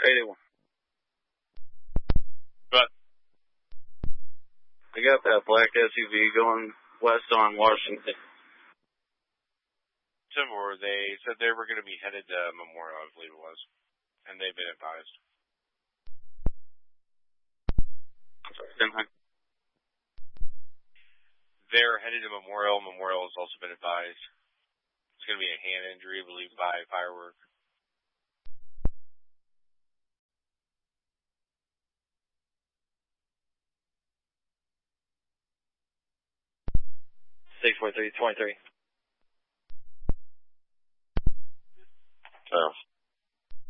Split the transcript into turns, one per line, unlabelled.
81.
But
I got that black SUV going west on Washington.
10-4, they said they were going to be headed to Memorial, I believe it was. And they've been advised.
Sorry, 10-9.
They're headed to Memorial. Memorial has also been advised. It's going to be a hand injury, believed by firework.
Six 4 3 23.
So